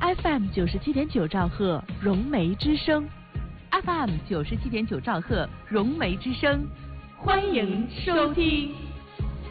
FM 97.9兆赫，融媒之声。 FM 97.9兆赫，融媒之声，欢迎收听。